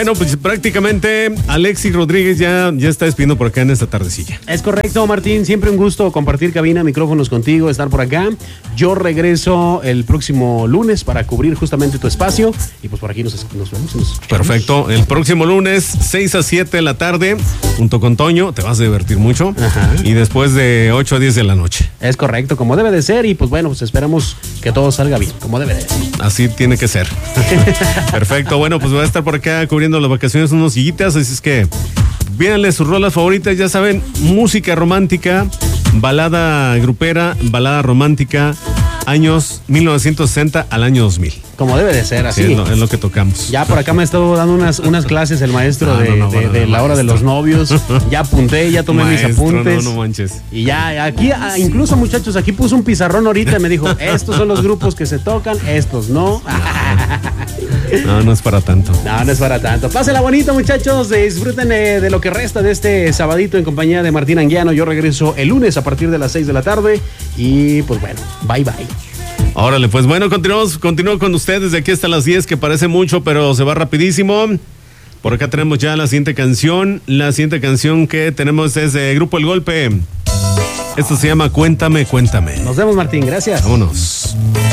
Bueno, pues prácticamente Alexis Rodríguez ya está despidiendo por acá en esta tardecilla. Es correcto, Martín. Siempre un gusto compartir cabina, micrófonos contigo, estar por acá. Yo regreso el próximo lunes para cubrir justamente tu espacio. Y pues por aquí nos vemos. Perfecto. El próximo lunes, 6 a 7 de la tarde, junto con Toño, te vas a divertir mucho. Ajá. Y después de 8 a 10 de la noche. Es correcto, como debe de ser. Y pues bueno, pues esperamos que todo salga bien, como debe de ser. Así tiene que ser. Perfecto. Bueno, pues voy a estar por acá cubriendo las vacaciones unos sillitas, así es que véanle sus rolas favoritas, ya saben, música romántica, balada grupera, balada romántica, años 1960 al año 2000. Como debe de ser, así. Sí, es lo que tocamos. Ya por acá me ha estado dando unas clases el maestro de la hora de los novios. Ya apunté, ya tomé mis apuntes. No manches. Y ya aquí, incluso muchachos, aquí puso un pizarrón ahorita y me dijo, estos son los grupos que se tocan, estos no. No es para tanto. No es para tanto. Pásenla bonito, muchachos. Disfruten de lo que resta de este sabadito en compañía de Martín Anguiano. Yo regreso el lunes a partir de las 6 de la tarde. Y pues bueno, bye bye. Órale, pues bueno, continúo con ustedes de aquí hasta las 10, que parece mucho, pero se va rapidísimo. Por acá tenemos ya la siguiente canción. La siguiente canción que tenemos es de Grupo El Golpe. Esto se llama Cuéntame, Cuéntame. Nos vemos, Martín. Gracias. Vámonos.